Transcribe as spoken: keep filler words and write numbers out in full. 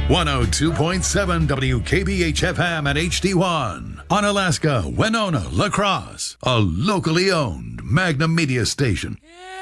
one oh two point seven W K B H F M at H D one. Onalaska, Winona, La Crosse. A locally owned Magnum Media station.